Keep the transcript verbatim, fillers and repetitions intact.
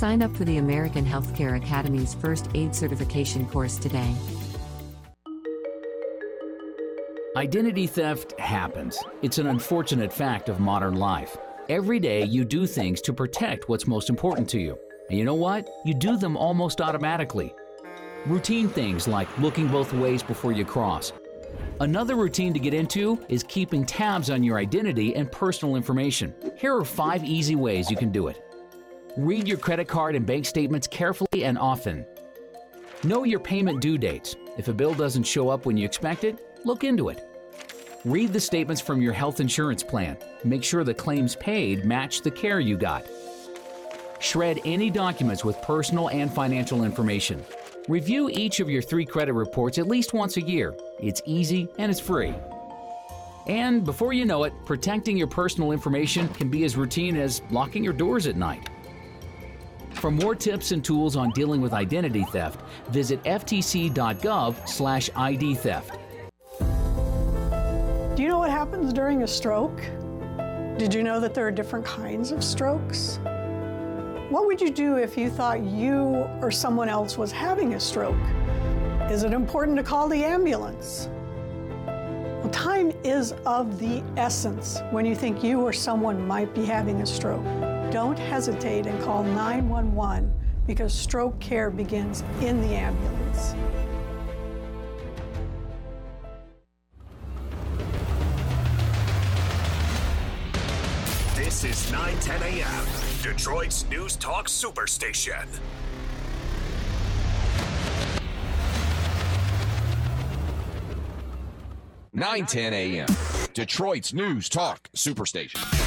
Sign up for the American Healthcare Academy's first aid certification course today. Identity theft happens. It's an unfortunate fact of modern life. Every day you do things to protect what's most important to you. And you know what? You do them almost automatically. Routine things like looking both ways before you cross. Another routine to get into is keeping tabs on your identity and personal information. Here are five easy ways you can do it. Read your credit card and bank statements carefully and often. Know your payment due dates. If a bill doesn't show up when you expect it, look into it. Read the statements from your health insurance plan. Make sure the claims paid match the care you got. Shred any documents with personal and financial information. Review each of your three credit reports at least once a year. It's easy and it's free. And before you know it, protecting your personal information can be as routine as locking your doors at night. For more tips and tools on dealing with identity theft, visit f t c dot gov slash I D theft. Do you know what happens during a stroke? Did you know that there are different kinds of strokes? What would you do if you thought you or someone else was having a stroke? Is it important to call the ambulance? Well, time is of the essence when you think you or someone might be having a stroke. Don't hesitate and call nine one one because stroke care begins in the ambulance. This is nine ten a m, Detroit's News Talk Superstation. nine ten a m, Detroit's News Talk Superstation.